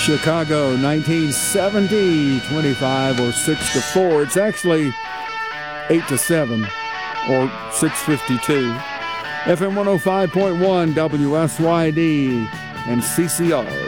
Chicago, 1970, 25 or 6-4. It's actually 8-7 or 6:52. FM 105.1 WSYD and CCR.